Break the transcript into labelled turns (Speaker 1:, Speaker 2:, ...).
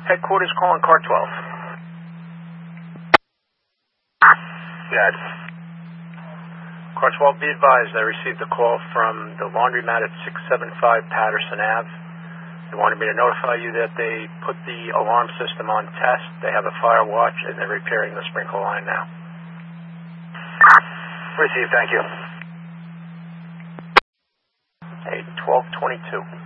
Speaker 1: Headquarters calling car 12. Yes. Car 12, be advised, I received a call from the laundromat at 675 Patterson Ave. They wanted me to notify you that they put the alarm system on test. They have a fire watch, and they're repairing the sprinkler line now. Received, thank you. Hey, 1222.